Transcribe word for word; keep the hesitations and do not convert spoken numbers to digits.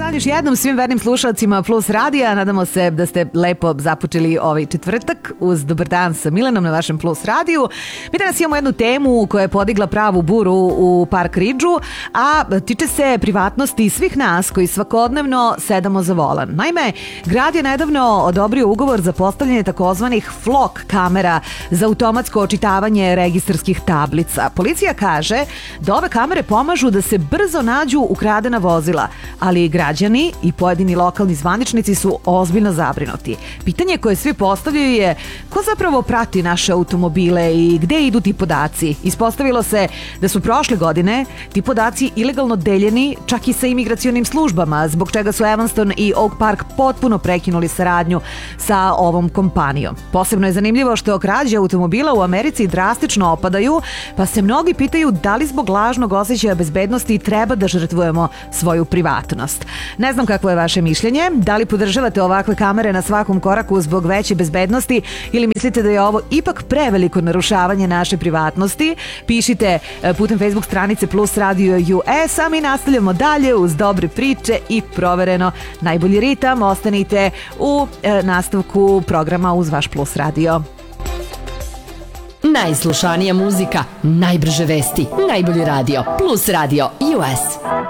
dan još jednom svim vernim slušalcima Plus radija. Nadamo se da ste lepo započeli ovaj četvrtak uz Dobar dan sa Milanom na vašem Plus radiju. Mi danas imamo jednu temu koja je podigla pravu buru u Park Ridgeu, a tiče se privatnosti svih nas koji svakodnevno sedamo za volan. Naime, grad je nedavno odobrio ugovor za postavljanje takozvanih flock kamera za automatsko očitavanje registarskih tablica. Policija kaže da ove kamere pomažu da se brzo nađu ukradena vozila, ali i građani i pojedini lokalni zvaničnici su ozbiljno zabrinuti. Pitanje koje svi postavljaju je ko zapravo prati naše automobile i gde idu ti podaci? Ispostavilo se da su prošle godine ti podaci ilegalno deljeni čak i sa imigracionim službama, zbog čega su Evanston i Oak Park potpuno prekinuli saradnju sa ovom kompanijom. Posebno je zanimljivo što krađe automobila u Americi drastično opadaju, pa se mnogi pitaju da li zbog lažnog osjećaja bezbednosti treba da žrtvujemo svoju privatnost. Ne znam kakvo je vaše mišljenje, da li podržavate ovakve kamere na svakom koraku zbog veće bezbednosti ili mislite da je ovo ipak preveliko narušavanje naše privatnosti? Pišite putem Facebook stranice Plus Radio U S, a mi nastavljamo dalje uz dobre priče i provereno najbolji ritam. Ostanite u e, nastavku programa uz vaš Plus Radio. Najslušanija muzika, najbrže vesti, najbolji radio, Plus Radio U S.